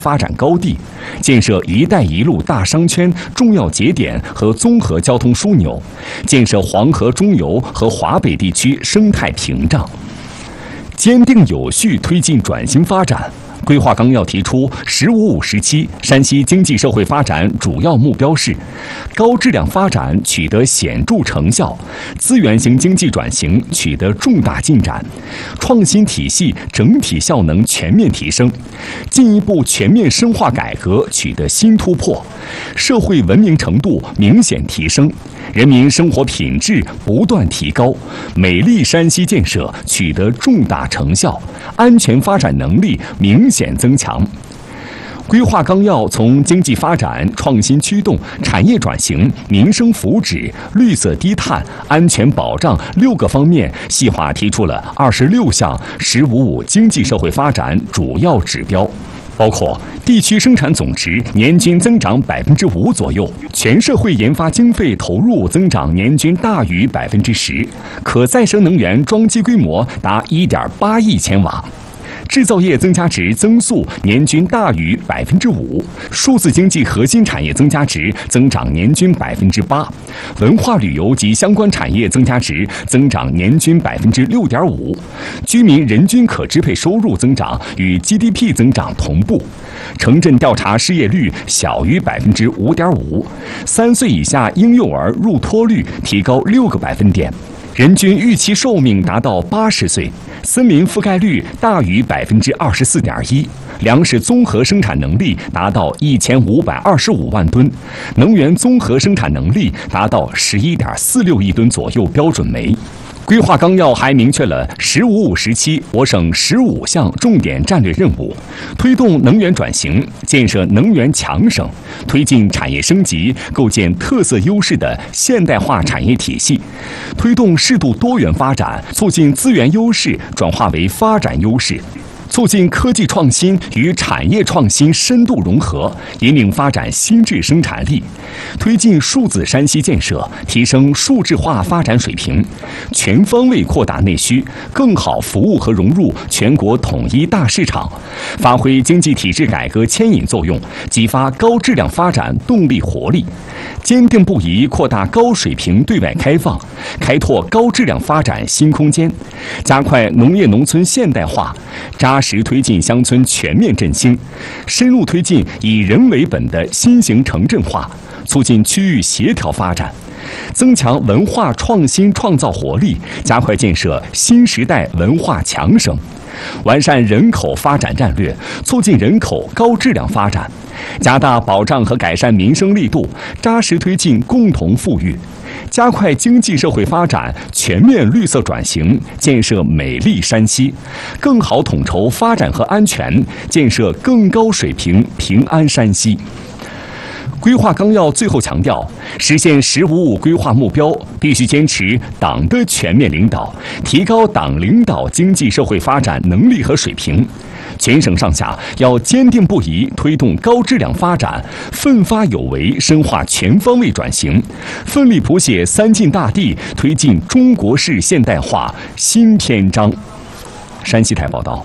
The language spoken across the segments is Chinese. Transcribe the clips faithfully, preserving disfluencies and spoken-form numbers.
发展高地，建设“一带一路”大商圈重要节点和综合交通枢纽，建设黄河中游和华北地区生态屏障，坚定有序推进转型发展。规划纲要提出，“十五五”时期山西经济社会发展主要目标是高质量发展取得显著成效，资源型经济转型取得重大进展，创新体系整体效能全面提升，进一步全面深化改革取得新突破，社会文明程度明显提升，人民生活品质不断提高，美丽山西建设取得重大成效，安全发展能力明显增强。规划纲要从经济发展、创新驱动、产业转型、民生福祉、绿色低碳、安全保障六个方面，细化提出了二十六项“十五五”经济社会发展主要指标，包括地区生产总值年均增长百分之五左右，全社会研发经费投入增长年均大于百分之十，可再生能源装机规模达一点八亿千瓦。制造业增加值增速年均大于百分之五，数字经济核心产业增加值增长年均百分之八，文化旅游及相关产业增加值增长年均百分之六点五，居民人均可支配收入增长与 G D P 增长同步，城镇调查失业率小于百分之五点五，三岁以下婴幼儿入托率提高六个百分点，人均预期寿命达到八十岁。森林覆盖率大于百分之二十四点一，粮食综合生产能力达到一千五百二十五万吨，能源综合生产能力达到十一点四六亿吨左右标准煤。规划纲要还明确了“十五五”时期我省十五项重点战略任务，推动能源转型，建设能源强省，推进产业升级，构建特色优势的现代化产业体系，推动适度多元发展，促进资源优势转化为发展优势，促进科技创新与产业创新深度融合，引领发展新质生产力，推进数字山西建设，提升数字化发展水平，全方位扩大内需，更好服务和融入全国统一大市场，发挥经济体制改革牵引作用，激发高质量发展动力活力，坚定不移扩大高水平对外开放，开拓高质量发展新空间，加快农业农村现代化，扎实推进乡村全面振兴，深入推进以人为本的新型城镇化，促进区域协调发展，增强文化创新创造活力，加快建设新时代文化强省，完善人口发展战略，促进人口高质量发展，加大保障和改善民生力度，扎实推进共同富裕，加快经济社会发展全面绿色转型，建设美丽山西，更好统筹发展和安全，建设更高水平平安山西。规划纲要最后强调，实现“十五五”规划目标，必须坚持党的全面领导，提高党领导经济社会发展能力和水平。全省上下要坚定不移推动高质量发展，奋发有为深化全方位转型，奋力谱写三晋大地，推进中国式现代化新篇章。山西台报道。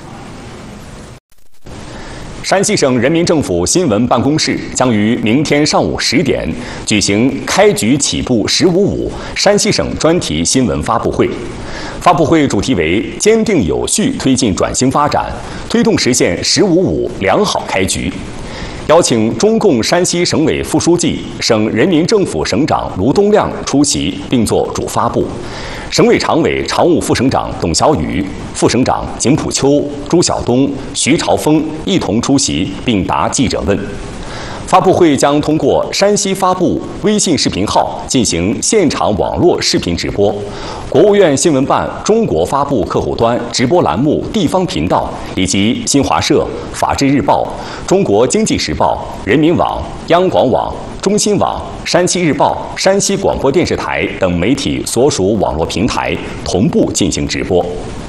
山西省人民政府新闻办公室将于明天上午十点举行开局起步“十五五”山西省专题新闻发布会。发布会主题为“坚定有序推进转型发展，推动实现‘十五五’良好开局”。邀请中共山西省委副书记、省人民政府省长卢东亮出席并作主发布。省委常委、常务副省长董小雨、副省长景普秋、朱晓东、徐朝峰一同出席并答记者问。发布会将通过山西发布微信视频号进行现场网络视频直播，国务院新闻办中国发布客户端直播栏目地方频道以及新华社、法制日报、中国经济时报、人民网、央广网、中新网、山西日报、山西广播电视台等媒体所属网络平台同步进行直播。